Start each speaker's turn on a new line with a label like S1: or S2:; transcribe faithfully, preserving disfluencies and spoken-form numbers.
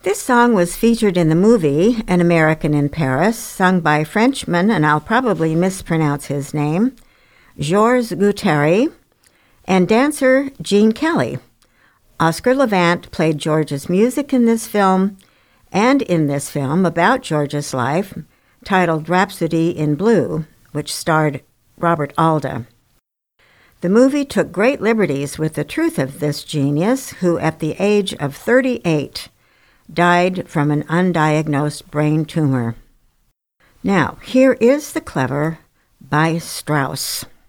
S1: This song was featured in the movie An American in Paris, sung by Frenchman, and I'll probably mispronounce his name, Georges Gutteri, and dancer Gene Kelly. Oscar Levant played George's music in this film, and in this film about George's life, titled Rhapsody in Blue, which starred Robert Alda. The movie took great liberties with the truth of this genius, who at the age of thirty-eight died from an undiagnosed brain tumor. Now, here is The Clever by Strauss.